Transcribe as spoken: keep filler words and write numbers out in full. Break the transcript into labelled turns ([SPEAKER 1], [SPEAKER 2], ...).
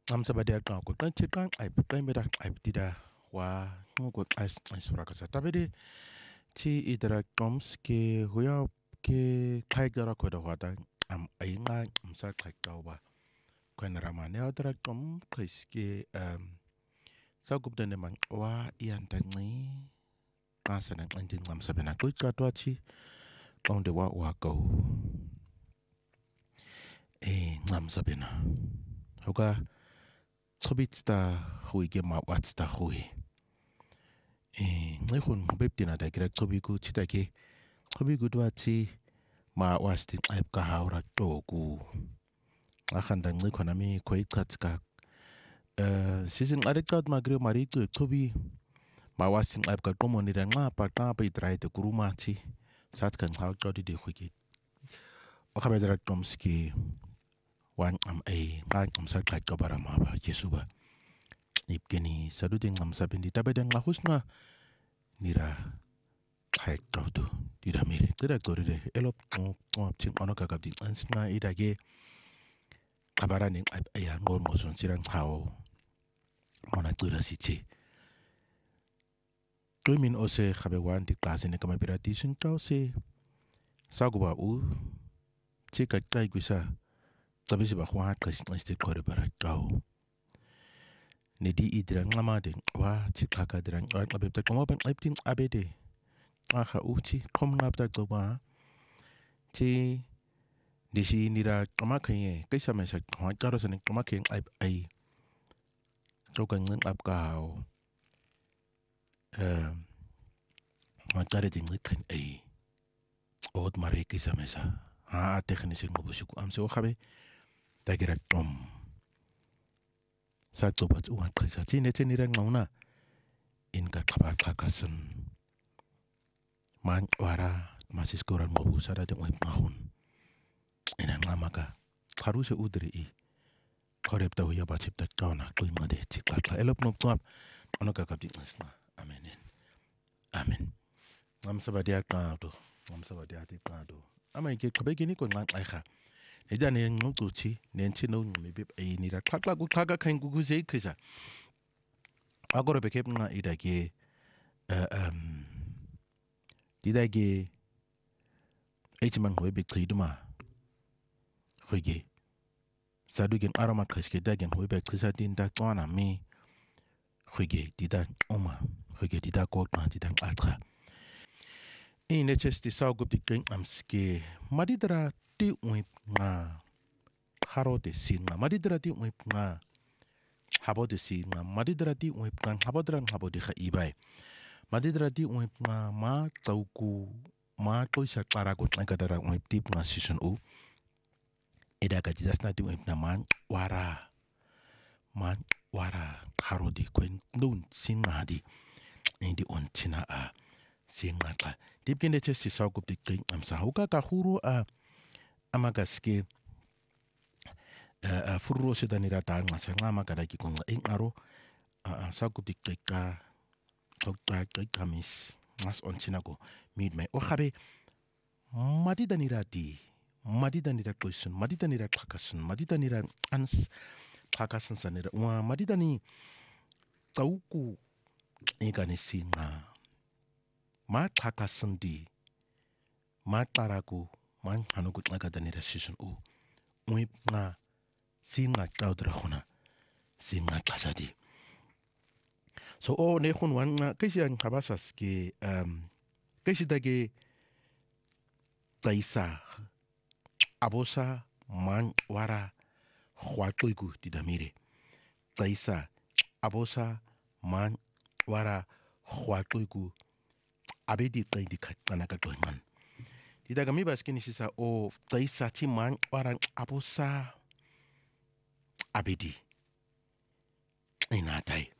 [SPEAKER 1] Ngamsabadia ka ko kan chikan ai putai mera ai putida wa ngo ai ai sura kasa tabede chi idara toms ke huya ke kai gara ko da wada am ai nga amsa kai ka wa ko na rama ne adara tom kais ke um sa gup da ne man wa ian ta ni asa na kan jing ngamsabena ko ka to chi tong de wa wa ko e ngamsabena hoga Chobitsta huige ma watsta hui. Eh, ngehun bebtina da kira chobiku chitake. Chobiku duachi ma wasti aib ka haura toku. Akan dan ngekonami koi katska. Eh, sisin adekat magrio maritu chobi ma wasti aib ka tomo ni dan ngapa ngapa itrai te kuruma chi. Sat kan hau jodi de huige. Okabedra tomski wan am ai ngan am sat kai kabara ma ba Yesuba. Ipkeni saduding am sabindi tabedang lahusna nira kai kautu tidak mire tidak torire elop ngop cing ono kakap di ansna idage kabaran yang ayah ngon ngoson sirang hao mona tura sice tu min ose kabewan di kelas ini kami berarti sun kau se sagu ba u cika kai gusa tapi si bahwa kas nasti kore barat kau nedi idrang lama deng wah cika kadrang wah abis tak mau ban abis ting abede aha uci kom ngap tak coba ci di sini ra kama kaya kai sama sa hoi karo sa kama kaya ai ai to kan ngan ap kau eh hoi karo ding kan ai od mare kai sama sa ha teknis ng busuku am so khabe tagira tom sa to pat uan kai sa ci ne ci ni ra ngauna in ka khaba khakasan man wara masih skoran mo busara de mo ngahun ina ngamaka haruse udri i korep tahu ya bacip tak kauna tu imade ciklat la elop nop tuap ono kakap di ngasna amen amen ngam sabadia ka to ngam sabadia ti ka to ama ke kabe gini ko ngang ai kha ne ja ne ngau tu chi nen chi no me bib ai ni ra thak la gu thaga khain gu gu sei khisa agora be kep nga ida ke um ida ke ai man ho be khiduma khoge sadu gen arama khashke da gen ho be khisa din da twana me khoge dida oma khoge dida ko ta dida atra e necessity sa gup di king amske madidra ti uip nga haro de singa madidra ti uip nga habo de singa madidra ti uip nga habodran habo de khaibai madidra ti uip nga ma tauku ma to sa klara ko nga kadara uip tip nga season u eda ka jidasna ti uip na man wara man wara haro de kwen nun singa di indi on china a singa ka tip kende che si sa gup di king amsa huka ka huru a amagaske uh, furro se danira ta nga sa nga magada ki kung ing aro uh, sa gup di ka ta ka kamis mas on sinako mid mai o khabe madi danira di madi danira question madi danira khakasun madi danira ans khakasun sanira wa madi dani tauku ingani singa ma khakasun di ma taraku man hanuku nga danira season u uip nga singa kaudra khuna singa kasadi so o ne khun wan nga kaisi ang kabasas ke um kaisi dage taisa abosa man wara khwatuiku tidamire taisa abosa man wara khwatuiku abedi qaidi khatana ka toiman tidaga mi baskini sisa o taisa chi man wara abosa abedi inatai